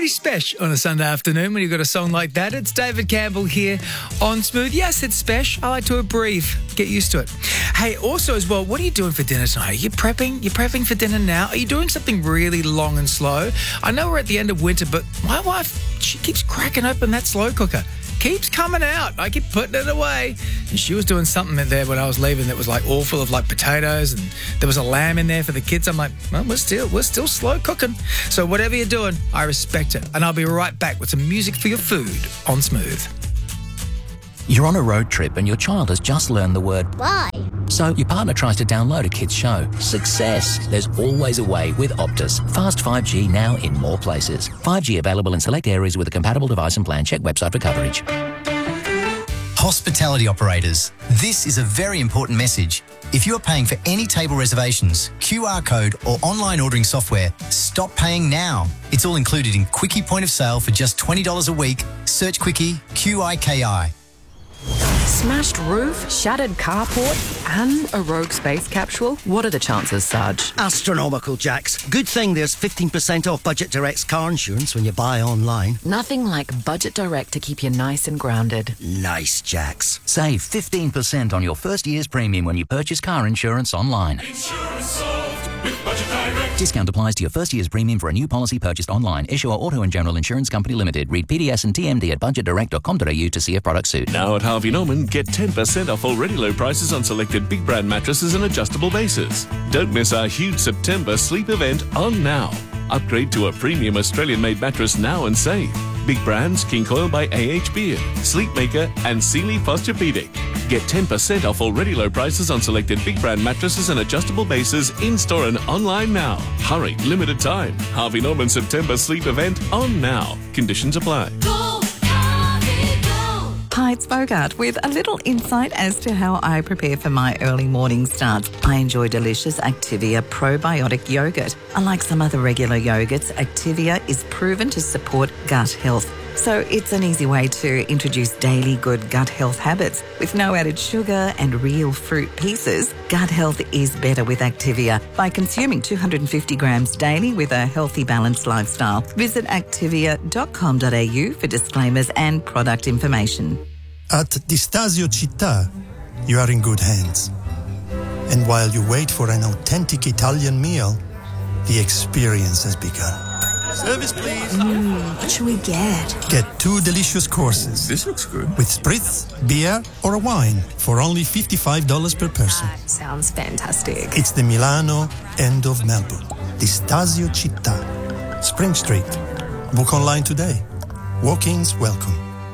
Pretty special on a Sunday afternoon when you've got a song like that. It's David Campbell here on Smooth. Yes, it's special. I like to breathe. Get used to it. Hey, also as well, what are you doing for dinner tonight? Are you prepping? You're prepping for dinner now? Are you doing something really long and slow? I know we're at the end of winter, but my wife, she keeps cracking open that slow cooker. Keeps coming out. I keep putting it away. And she was doing something in there when I was leaving that was like all full of like potatoes, and there was a lamb in there for the kids. I'm like, well, we're still slow cooking. So whatever you're doing, I respect it. And I'll be right back with some music for your food on Smooth. You're on a road trip and your child has just learned the word Bye. So your partner tries to download a kid's show. Success. There's always a way with Optus. Fast 5G now in more places. 5G available in select areas with a compatible device and plan. Check website for coverage. Hospitality operators, this is a very important message. If you are paying for any table reservations, QR code or online ordering software, stop paying now. It's all included in Quickie Point of Sale for just $20 a week. Search Quickie, QIKI. Smashed roof, shattered carport, and a rogue space capsule? What are the chances, Sarge? Astronomical, Jax. Good thing there's 15% off Budget Direct's car insurance when you buy online. Nothing like Budget Direct to keep you nice and grounded. Nice, Jax. Save 15% on your first year's premium when you purchase car insurance online. Insurance solved with Budget Direct. Discount applies to your first year's premium for a new policy purchased online. Issuer Auto and General Insurance Company Limited. Read PDS and TMD at budgetdirect.com.au to see if products suit. Now at Harvey Norman, get 10% off already low prices on selected big brand mattresses and adjustable bases. Don't miss our huge September sleep event on now. Upgrade to a premium Australian-made mattress now and save. Big brands, King Coil by AH Beard, Sleepmaker and Sealy Posturepedic. Get 10% off already low prices on selected big brand mattresses and adjustable bases in-store and online now. Hurry, limited time. Harvey Norman September sleep event on now. Conditions apply. Hi, it's Bogart with a little insight as to how I prepare for my early morning starts. I enjoy delicious Activia probiotic yogurt. Unlike some other regular yogurts, Activia is proven to support gut health. So it's an easy way to introduce daily good gut health habits. With no added sugar and real fruit pieces, gut health is better with Activia by consuming 250 grams daily with a healthy, balanced lifestyle. Visit activia.com.au for disclaimers and product information. At Distasio Città, you are in good hands. And while you wait for an authentic Italian meal, the experience has begun. Service, please. What should we get? Get 2 delicious courses. This looks good. With spritz, beer, or a wine for only $55 per person. That sounds fantastic. It's the Milano end of Melbourne. Distasio Città. Spring Street. Book online today. Walk-ins welcome.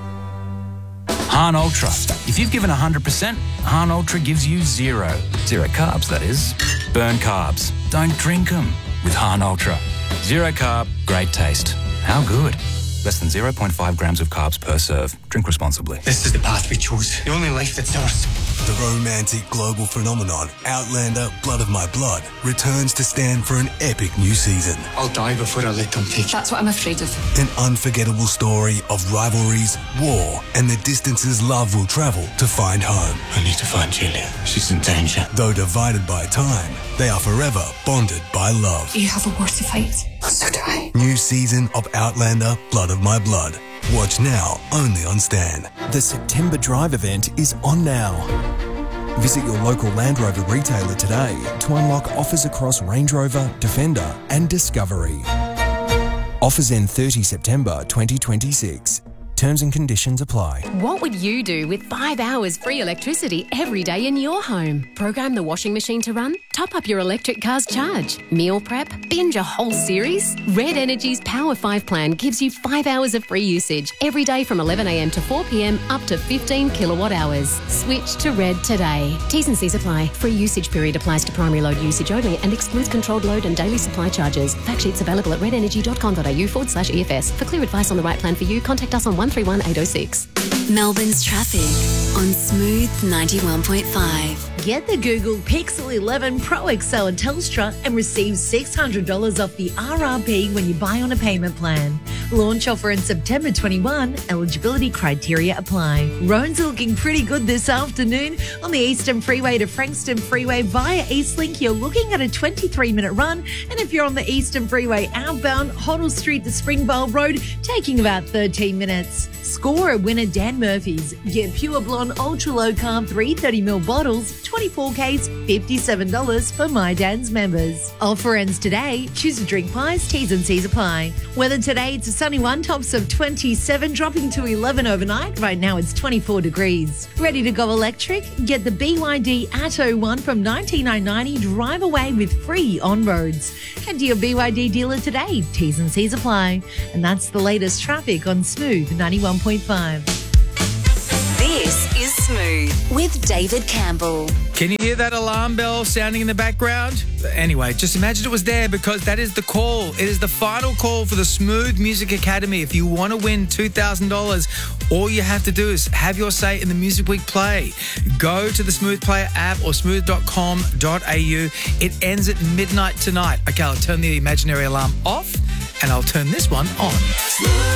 Hahn Ultra. If you've given 100%, Hahn Ultra gives you zero. Zero carbs, that is. Burn carbs. Don't drink them with Hahn Ultra. Zero carb, great taste. How good? Less than 0.5 grams of carbs per serve. Drink responsibly. This is the path we chose. The only life that's ours. The romantic global phenomenon, Outlander Blood of My Blood, returns to stand for an epic new season. I'll die before I let them take you. That's what I'm afraid of. An unforgettable story of rivalries, war, and the distances love will travel to find home. I need to find Julia. She's in danger. Though divided by time, they are forever bonded by love. You have a war to fight. So do I. New season of Outlander Blood of My Blood. Watch now, only on Stan. The September Drive event is on now. Visit your local Land Rover retailer today to unlock offers across Range Rover, Defender and Discovery. Offers end 30 September 2026. Terms and conditions apply. What would you do with 5 hours free electricity every day in your home? Program the washing machine to run? Top up your electric car's charge? Meal prep? Binge a whole series? Red Energy's Power 5 plan gives you 5 hours of free usage every day from 11 a.m. to 4 p.m. up to 15 kilowatt hours. Switch to Red today. T's and C's apply. Free usage period applies to primary load usage only and excludes controlled load and daily supply charges. Fact sheets available at redenergy.com.au/EFS. For clear advice on the right plan for you, contact us on 131 806. Melbourne's traffic on Smooth 91.5. Get the Google Pixel 11 Pro XL at Telstra and receive $600 off the RRP when you buy on a payment plan. Launch offer in September 21. Eligibility criteria apply. Roads are looking pretty good this afternoon. On the Eastern Freeway to Frankston Freeway via Eastlink, you're looking at a 23-minute run. And if you're on the Eastern Freeway outbound, Hoddle Street to Springvale Road, taking about 13 minutes. Score a winner, Dan Murphy's. Get Pure Blonde Ultra Low Carb 330ml bottles, 24 case, $57 for My Dan's members. Offer ends today. Choose a drink price, T's and C's apply. Weather today, it's a sunny one, tops of 27, dropping to 11 overnight. Right now it's 24 degrees. Ready to go electric? Get the BYD Atto 1 from $19,990. Drive away with free on-roads. Head to your BYD dealer today. T's and C's apply. And that's the latest traffic on Smooth 91.5. This is Smooth with David Campbell. Can you hear that alarm bell sounding in the background? Anyway, just imagine it was there because that is the call. It is the final call for the Smooth Music Academy. If you want to win $2,000, all you have to do is have your say in the Music Week play. Go to the Smooth Player app or smooth.com.au. It ends at midnight tonight. Okay, I'll turn the imaginary alarm off and I'll turn this one on.